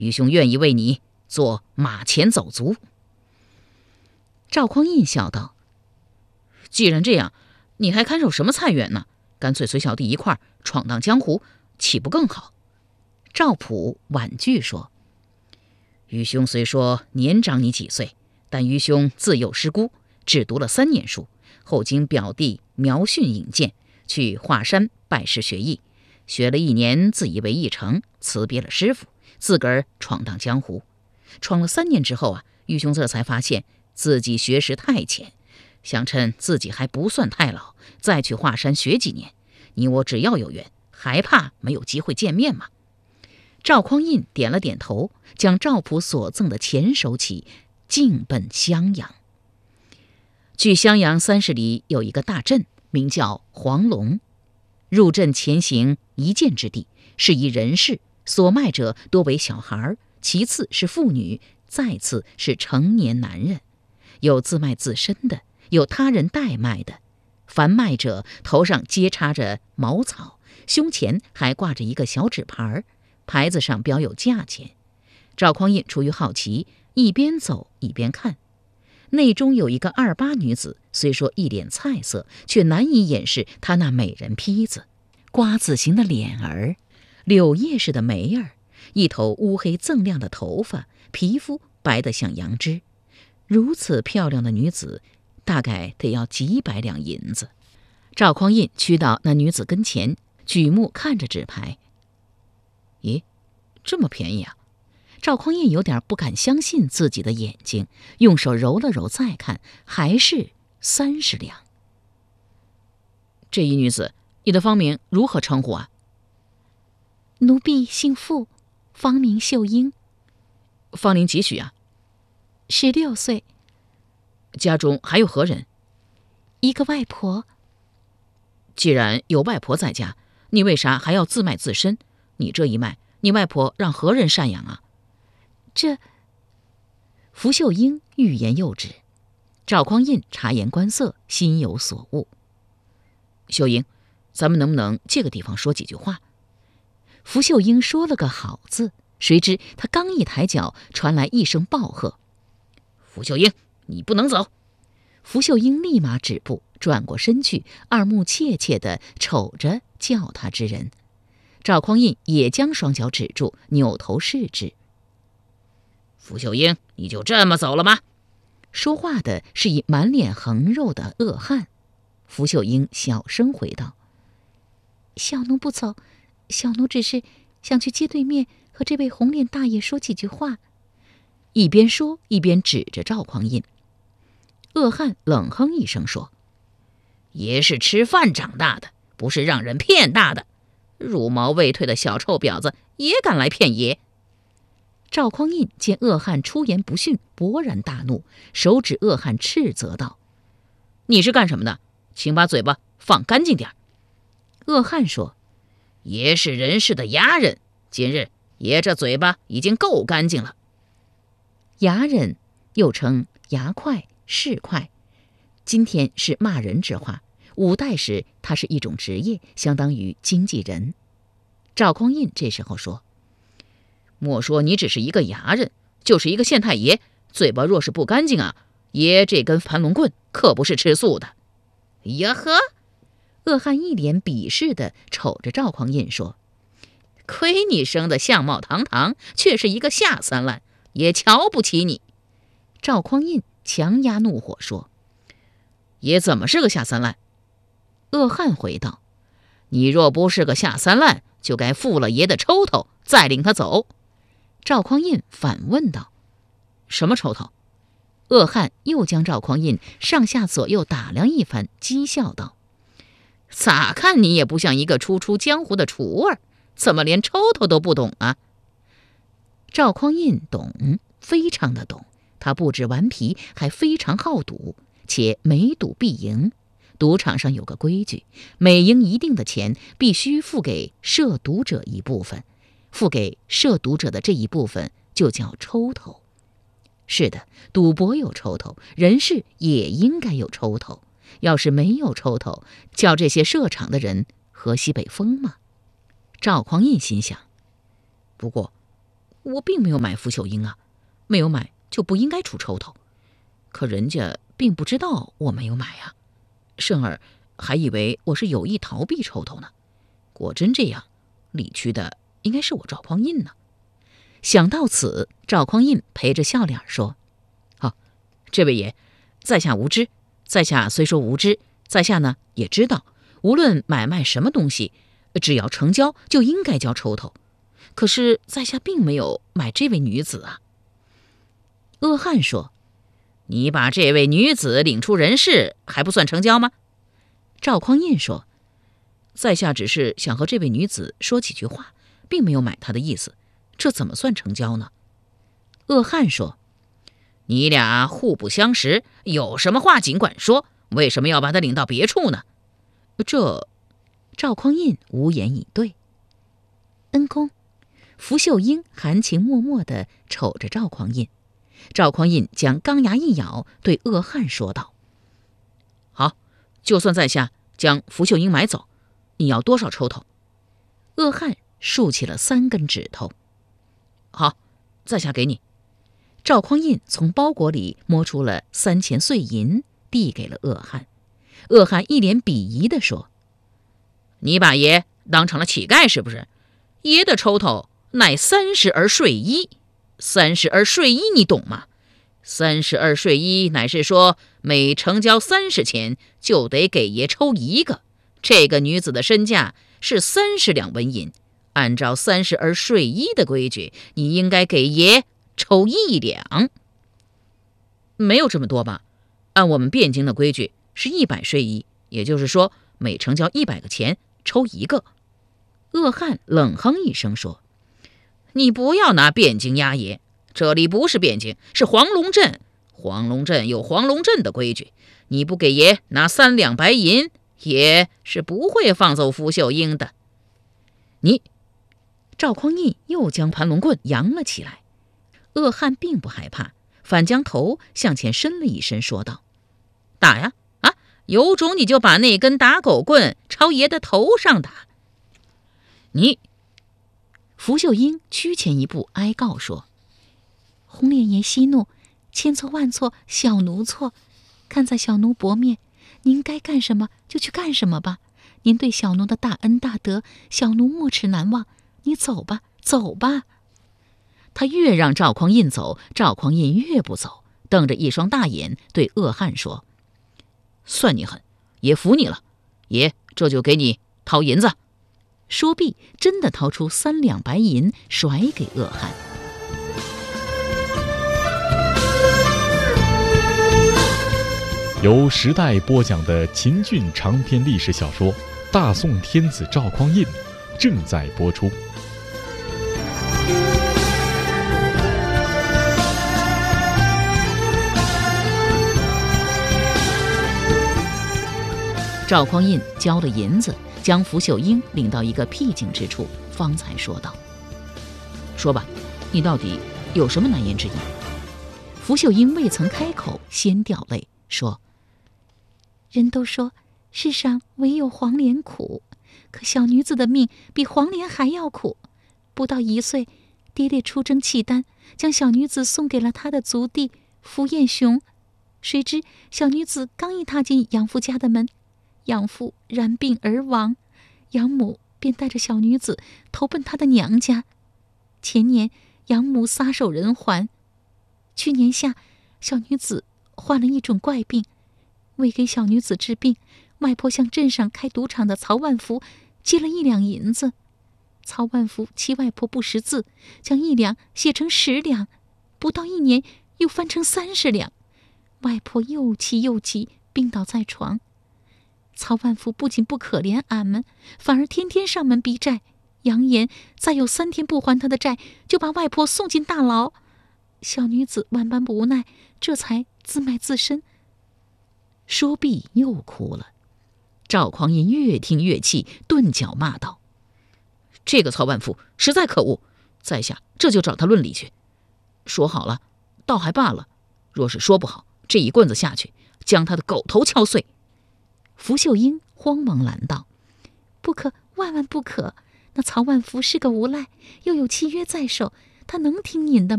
愚兄愿意为你做马前走卒。 赵匡胤笑道： 既然这样，你还看守什么菜园呢？干脆随小弟一块闯荡江湖，岂不更好？ 赵普婉拒说： 愚兄虽说年长你几岁，但愚兄自幼失孤，只读了3年书，后经表弟苗训引荐，去华山拜师学艺，学了1年，自以为意成，辞别了师傅，自个儿闯荡江湖。闯了3年之后愚兄这才发现自己学识太浅，想趁自己还不算太老，再去华山学几年。你我只要有缘，还怕没有机会见面吗？ 赵匡胤点了点头，将赵普所赠的钱收起，径奔襄阳。距襄阳30里有一个大镇，名叫黄龙。入镇前行1箭之地，是一人市，所卖者多为小孩，其次是妇女，再次是成年男人，有自卖自身的，有他人代卖的。凡卖者头上皆插着茅草，胸前还挂着一个小纸牌，牌子上标有价钱。赵匡胤出于好奇，一边走一边看。内中有一个28女子，虽说一脸菜色，却难以掩饰她那美人坯子，瓜子形的脸儿，柳叶似的眉儿，一头乌黑锃亮的头发，皮肤白得像羊脂。如此漂亮的女子，大概得要几百两银子。赵匡胤趋到那女子跟前，举目看着纸牌。 咦，这么便宜啊！ 赵匡胤有点不敢相信自己的眼睛，用手揉了揉再看，还是30两。 这一女子，你的芳名如何称呼啊？ 奴婢姓傅，芳名秀英。 芳龄几许啊 ？16岁。 家中还有何人？ 一个外婆。 既然有外婆在家，你为啥还要自卖自身？你这一卖，你外婆让何人赡养啊？ 这…… 福秀英欲言又止。赵匡胤察言观色，心有所悟。 秀英，咱们能不能借个地方说几句话？ 福秀英说了个好字，谁知他刚一抬脚，传来一声暴喝： 福秀英，你不能走！ 福秀英立马止步，转过身去，二目怯怯地瞅着叫他之人。赵匡胤也将双脚止住，扭头视之。 福秀英，你就这么走了吗？ 说话的是一满脸横肉的恶汉。福秀英小声回道： 小奴不走，小奴只是想去街对面和这位红脸大爷说几句话。 一边说一边指着赵匡胤。恶汉冷哼一声说： 爷是吃饭长大的，不是让人骗大的。茹毛未退的小臭婊子也敢来骗爷！ 赵匡胤见恶汉出言不逊，勃然大怒，手指恶汉斥责道： 你是干什么的？请把嘴巴放干净点。 恶汉说： 爷是人世的衙人，今日爷这嘴巴已经够干净了。 衙人又称衙快、市快，今天是骂人之话，五代时它是一种职业，相当于经纪人。赵匡胤这时候说： 莫说你只是一个衙人，就是一个县太爷，嘴巴若是不干净爷这根盘龙棍可不是吃素的。呀呵！ 恶汉一脸鄙视地瞅着赵匡胤说： 亏你生得相貌堂堂，却是一个下三滥，也瞧不起你。 赵匡胤强压怒火说： 爷怎么是个下三滥？ 恶汉回道： 你若不是个下三滥，就该付了爷的抽头，再领他走。 赵匡胤反问道： 什么抽头？ 恶汉又将赵匡胤上下左右打量一番，讥笑道： 咋看你也不像一个初出江湖的厨儿，怎么连抽头都不懂啊？ 赵匡胤懂，非常的懂。他不止顽皮，还非常好赌，且每赌必赢。赌场上有个规矩，每赢一定的钱，必须付给涉赌者一部分，付给涉赌者的这一部分就叫抽头。是的，赌博有抽头，人事也应该有抽头。要是没有抽头，叫这些设场的人喝西北风吗？赵匡胤心想： 不过我并没有买拂秀英啊，没有买就不应该出抽头。可人家并不知道我没有买啊，甚而还以为我是有意逃避抽头呢。果真这样，理屈的应该是我赵匡胤呢。想到此，赵匡胤陪着笑脸说：“这位爷，在下无知。在下虽说无知，在下呢也知道，无论买卖什么东西，只要成交就应该交抽头。可是在下并没有买这位女子啊。”鄂汉说：“你把这位女子领出人世，还不算成交吗？”赵匡胤说：“在下只是想和这位女子说几句话，并没有买她的意思，这怎么算成交呢？”鄂汉说：“你俩互不相识，有什么话尽管说，为什么要把她领到别处呢？”赵匡胤无言以对。 恩公， 拂秀英含情脉脉地瞅着赵匡胤。赵匡胤将钢牙一咬，对鄂汉说道：“好，就算在下将拂秀英买走，你要多少抽头？”鄂汉竖起了3根指头。好，在下给你。赵匡胤从包裹里摸出了3钱碎银，递给了鄂汉。鄂汉一脸鄙夷地说：“你把爷当成了乞丐是不是？爷的抽头乃30而税1，30而税1，你懂吗？30而税1乃是说每成交30钱就得给爷抽1个。这个女子的身价是30两纹银，按照30而税1的规矩，你应该给爷抽1两。没有这么多吧？按我们汴京的规矩是100税1，也就是说每成交100个钱抽1个。”鄂汉冷哼一声说：“你不要拿汴京压爷，这里不是汴京，是黄龙镇。黄龙镇有黄龙镇的规矩，你不给爷拿3两白银，爷是不会放走拂秀英的。”你，赵匡胤又将盘龙棍扬了起来。鄂汉并不害怕，反将头向前伸了一伸，说道：“打呀！有种你就把那根打狗棍朝爷的头上打！”你，拂秀英趋前一步哀告说：“ 红脸爷息怒，千错万错，小奴错。看在小奴薄面，您该干什么就去干什么吧。您对小奴的大恩大德，小奴没齿难忘。你走吧，走吧。” 他越让赵匡胤走，赵匡胤越不走，瞪着一双大眼对鄂汉说：“算你狠，爷服你了。爷这就给你掏银子。”说毕，真的掏出3两白银甩给鄂汉。 由时代播讲的秦俊长篇历史小说《大宋天子赵匡胤》正在播出。 赵匡胤交了银子，将拂秀英领到一个僻静之处，方才说道：“说吧，你到底有什么难言之隐？”拂秀英未曾开口，先掉泪说：“ 人都说世上唯有黄连苦，可小女子的命比黄连还要苦。不到1岁，爹爹出征契丹，将小女子送给了他的族弟符彦雄。谁知小女子刚一踏进养父家的门，养父染病而亡，养母便带着小女子投奔她的娘家。前年养母撒手人寰，去年夏小女子患了一种怪病，为给小女子治病，外婆向镇上开赌场的曹万福借了1两银子。曹万福欺外婆不识字，将1两写成10两，不到1年又翻成30两。外婆又气又急，病倒在床。曹万福不仅不可怜俺们，反而天天上门逼债，扬言再有3天不还他的债，就把外婆送进大牢。小女子万般无奈，这才自卖自身。 说毕又哭了。赵匡胤越听越气，顿脚骂道：“这个曹万福实在可恶，在下这就找他论理去。说好了倒还罢了，若是说不好，这一棍子下去，将他的狗头敲碎。”拂秀英慌忙拦道：“ 不可，万万不可！那曹万福是个无赖，又有契约在手， 他能听您的